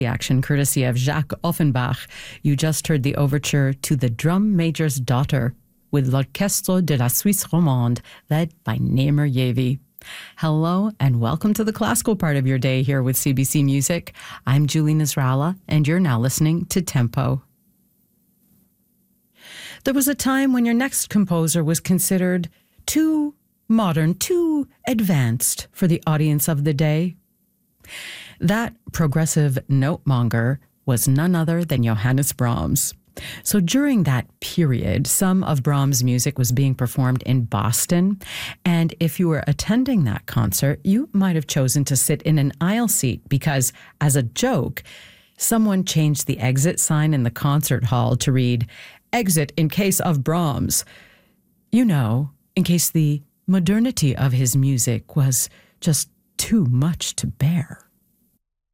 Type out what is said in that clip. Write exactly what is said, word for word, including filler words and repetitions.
action courtesy of Jacques Offenbach. You just heard the overture to The Drum Major's Daughter with L'Orchestre de la Suisse Romande, led by Namer Yavi. Hello and welcome to the classical part of your day here with C B C Music. I'm Julie Nasrallah, and you're now listening to Tempo. There was a time when your next composer was considered too modern, too advanced for the audience of the day. That progressive notemonger was none other than Johannes Brahms. So during that period, some of Brahms' music was being performed in Boston, and if you were attending that concert, you might have chosen to sit in an aisle seat because, as a joke, someone changed the exit sign in the concert hall to read, "Exit in case of Brahms." You know, in case the modernity of his music was just too much to bear.